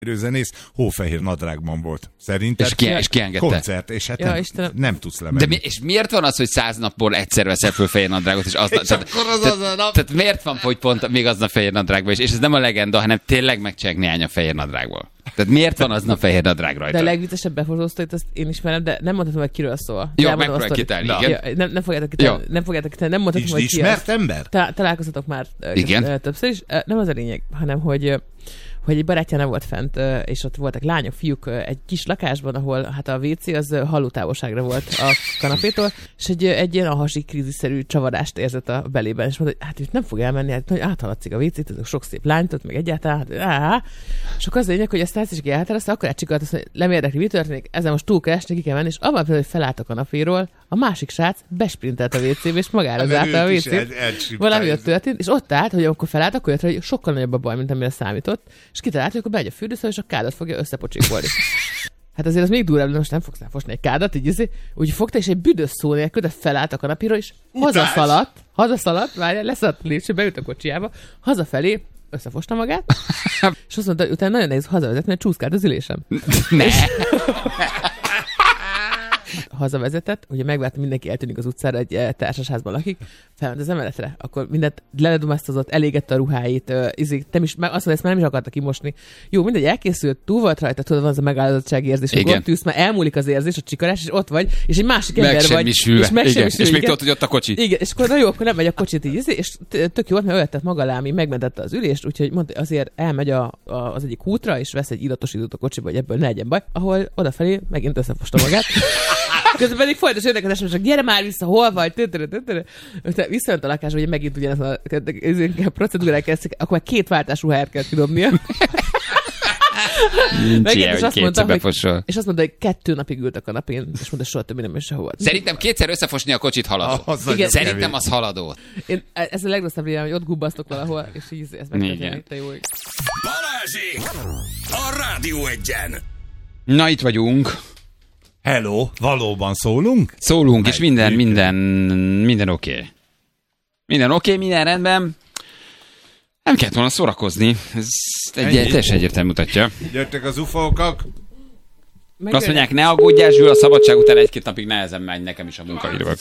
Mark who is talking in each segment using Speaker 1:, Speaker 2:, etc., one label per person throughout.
Speaker 1: zenész hófehér nadrágban volt. Szerinted?
Speaker 2: És kiengedte.
Speaker 1: Koncert, és hát nem tudsz lemenni.
Speaker 2: És miért van az, hogy 100 napból egyszer veszel föl fehér nadrágot, és tehát miért van, hogy pont még aznap fehér nadrágban is? És ez nem a legenda, hanem tényleg megcsinálják néhány a fehér nadrágból. Tehát miért van aznap fehér nadrág rajta?
Speaker 3: De a legviccesebb befotóztóit, azt én ismerem, de nem mondhatom, hogy kiről szól.
Speaker 2: Jó, megpróbálj kitálni, igen.
Speaker 3: Nem fogjátok kitálni, nem mondhatom, hogy ki
Speaker 1: ismert ember?
Speaker 3: Találkoztatok már többször is. Nem az a lényeg, hanem hogy egy barátjánál volt fent, és ott voltak lányok, fiúk egy kis lakásban, ahol hát a WC az hallótávolságra volt a kanapétól, és egy ilyen ahasi krízisszerű csavarást érzett a belében, és mondta, hogy hát itt nem fog elmenni, hát áthaladszik a WC-t, ez sok szép lányt ott, meg egyáltalán, és akkor az lényeg, hogy ezt látszik, hogy elhatározta, akkor elcsikalt azt, hogy nem érdekli, mi történik, ezzel most túl kell esni, ki kell menni, és abban például, hogy felállt a kanapéról, a másik srác besprintelt a WC-be, és magára zárta a WC-t. Valami ott történt, és ott állt, hogy amikor felállt, akkor jött, hogy sokkal nagyobb a baj, mint amire számított, és kitalált, hogy akkor bemegy a fürdőszobába, és a kádat fogja összepocsikolni. Hát azért az még durvább, most nem fogsz elfosni egy kádat, így úgy fogta, és egy büdös szó nélkül, de felállt a kanapéról, és hazaszaladt, várjál, leszaladt a lépcső, beült a kocsiába, hazafelé összefosta magát, és azt mondta, hogy utána nagyon nehéz hazavezetni, mert csúszkált az ülésem.
Speaker 2: Ne!
Speaker 3: Hazavezetett, ugye megvárta, mindenki eltűnik az utcára, egy társasházban lakik, felment az emeletre, akkor mindent leledumasztozott, elégette a ruháit, azt mondja, ezt már nem is akarta kimosni. Jó, mindegy, elkészült, túl volt rajta, tudod, van az a megállapodtsági érzés, hogy ott ülsz, már elmúlik az érzés, a csikarás, és ott vagy, és egy másik ember vagy. És
Speaker 2: még tudod, hogy ott a kocsi.
Speaker 3: Igen, és akkor na jó, akkor nem megy a kocsit így, és tök jó volt, mert öltett maga alá, ami megmentette az ülést, úgyhogy mondta, azért elmegy az egyik útra, és vesz egy iratosítót a kocsiba, hogy ebből ne legyen baj, ahol odafelé megint összefosta magát. Közben pedig folytos érdekezés, csak gyere már vissza, hol vagy? Visszament a lakásba, hogy megint ugyanaz a procedúrák kezdtek, akkor már 2 váltás ruháját kell kidobnia.
Speaker 2: Nincs ilyen, hogy kétszer befosol.
Speaker 3: És azt mondta, hogy 2 napig ült a kanapén, és mondta, soha többé nem is sehova.
Speaker 2: Szerintem 2-szer összefosni a kocsit haladó. Szerintem az haladó.
Speaker 3: Ez a legrosszabb régen, hogy ott gubbasztok valahol, és így ezt megtörténik, te jó.
Speaker 4: Balázsék! A Rádió Egyen!
Speaker 2: Na, itt vagyunk.
Speaker 1: Hello, valóban szólunk?
Speaker 2: Szólunk, és minden oké. Minden rendben. Nem kellett volna szórakozni. Ez teljesen egyértelmű mutatja.
Speaker 1: Jöttek az ufókak.
Speaker 2: Azt mondják, ne aggódjál, Zsül, a szabadság után 1-2 napig nehezen megy nekem is a munkaidővel.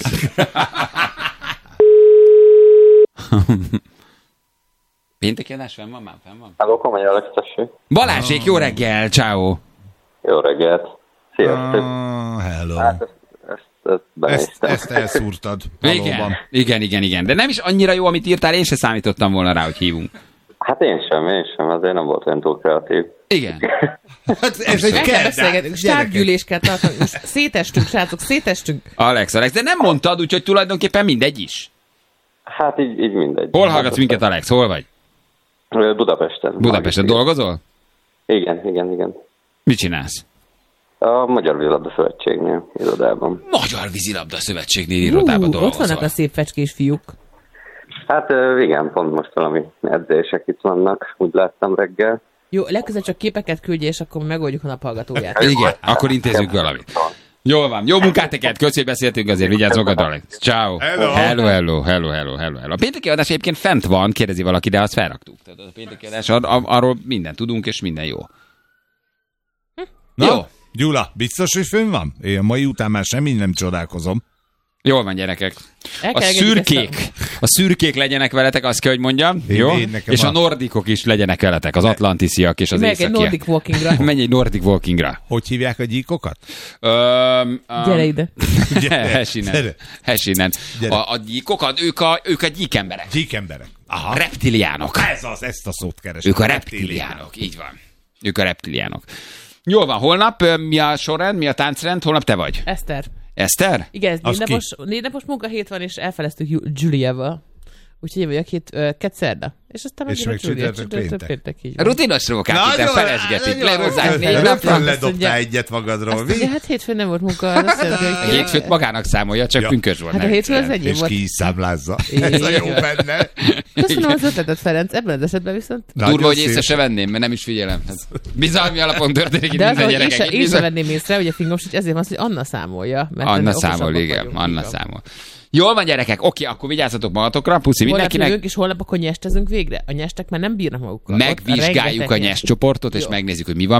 Speaker 2: Pénteki adás fenn van?
Speaker 5: Halló, Komoly Alex, tessék.
Speaker 2: Balázsék, jó reggel, ciao.
Speaker 5: Jó reggelt. Sziasztok.
Speaker 1: Hello.
Speaker 5: Hát
Speaker 1: ezt elszúrtad. Valóban.
Speaker 2: Igen. De nem is annyira jó, amit írtál, én se számítottam volna rá, hogy hívunk.
Speaker 5: Hát én sem, azért nem volt olyan túl kreatív.
Speaker 2: Igen.
Speaker 1: Hát ez egy
Speaker 3: beszélgetünk, stábgyűlés kell tartani. Szétestünk, srácok, szétestünk.
Speaker 2: Alex, de nem mondtad, úgyhogy tulajdonképpen mindegy is.
Speaker 5: Hát így mindegy.
Speaker 2: Hol hallgatsz minket, Alex? Hol vagy?
Speaker 5: Budapesten
Speaker 2: dolgozol?
Speaker 5: Igen.
Speaker 2: Mit csinálsz?
Speaker 5: A Magyar Vízilabda Szövetségnél, irodában.
Speaker 2: Magyar Vízilabda Szövetségnél irodában dolgozol.
Speaker 3: Ott vannak a szép fecskés fiúk.
Speaker 5: Hát igen, pont most valami edzések itt vannak, úgy láttam reggel.
Speaker 3: Jó, legközelebb csak képeket küldje, és akkor megoldjuk a naphallgatóját.
Speaker 2: Igen, akkor intézzük valamit. Jól van, jó munkát neked, köszi, beszéltünk azért, vigyázz magad, Alex. Ciao. Hello. A pénteki adás egyébként fent van, kérdezi valaki, de azt felraktuk. Tehát a pénteki adás, arról mindent tudunk, és minden jó.
Speaker 1: Na, jó. Gyula, biztos, hogy fönn van? Én a mai után már semmi nem csodálkozom.
Speaker 2: Jól van, gyerekek. A szürkék legyenek veletek, azt kell, hogy mondjam. Jó? És a nordikok is legyenek veletek, az atlantisziak és az északiak. Menj egy Nordic Walkingra.
Speaker 1: Hogy hívják a gyíkokat?
Speaker 3: Gyere ide.
Speaker 2: Hessinen. A gyíkokat, ők a gyíkemberek.
Speaker 1: Gyíkemberek. Aha.
Speaker 2: Reptiliánok.
Speaker 1: Ezt a szót keresem.
Speaker 2: Ők a reptiliánok, így van. Ők a reptiliánok. Jól van, holnap mi a sorrend, mi a táncrend? Holnap te vagy? Eszter?
Speaker 3: Igen, ez 4 napos munkahét van, és elfeleztük Juliával. Úgyhogy én vagyok itt szerda. És aztán
Speaker 1: meg péntek.
Speaker 2: Rutinos rókák, itt felesgetik. Lehozzák 4 napra.
Speaker 1: Ledobtál egyet magadról.
Speaker 3: Hát hétfőn nem volt munka. A
Speaker 2: hétfőt magának számolja, csak pünkös volt.
Speaker 3: Hát a hétfő az enyém volt.
Speaker 1: És ki is számlázza. Ez a jó benne.
Speaker 3: Köszönöm az ötletet, Ferenc. Ebben az esetben viszont...
Speaker 2: Durva, hogy észre se venném, mert nem is figyelem. Bizalmi alapon történik itt minden gyerekek.
Speaker 3: Én sem venném észre, hogy a fingom, ezért van az, hogy Anna számolja.
Speaker 2: Anna számol, igen. Anna számol. Jól van, gyerekek, oké, akkor vigyázzatok magatokra, puszi mindenkinek.
Speaker 3: Holnap és holnap akkor nyestezünk végre. A nyestek már nem bírnak magukkal.
Speaker 2: Megvizsgáljuk a nyest csoportot, és megnézzük, hogy mi van